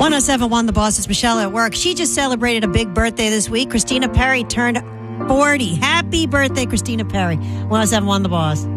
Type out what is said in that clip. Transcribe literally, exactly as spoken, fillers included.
one oh seven point one The Boss. Is Michelle at work. She just celebrated a big birthday this week. Christina Perri turned forty. Happy birthday, Christina Perri. one oh seven point one The Boss.